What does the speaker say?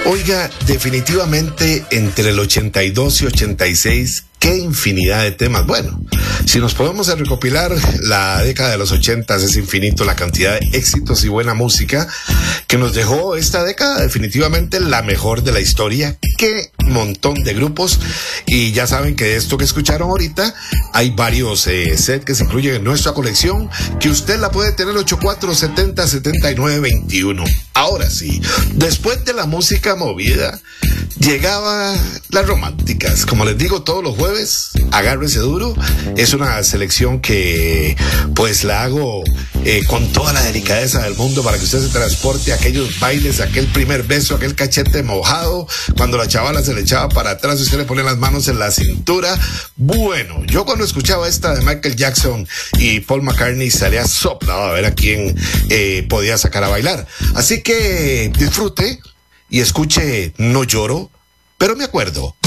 Oiga, definitivamente entre el 82 y 86, qué infinidad de temas. Bueno, si nos podemos recopilar la década de los 80, es infinito la cantidad de éxitos y buena música que nos dejó esta década, definitivamente la mejor de la historia. Qué montón de grupos, y ya saben que de esto que escucharon ahorita hay varios sets que se incluyen en nuestra colección, que usted la puede tener 8470-7921. Ahora sí, después de la música movida llegaba las románticas. Como les digo, todos los jueves, agárrese duro. Es una selección que pues la hago con toda la delicadeza del mundo para que usted se transporte a aquellos bailes, aquel primer beso, aquel cachete mojado, cuando la chavala se le echaba para atrás y usted le ponía las manos en la cintura. Bueno, yo cuando escuchaba esta de Michael Jackson y Paul McCartney salía soplado a ver a quién podía sacar a bailar. Así que disfrute y escuche No Lloro, pero me acuerdo.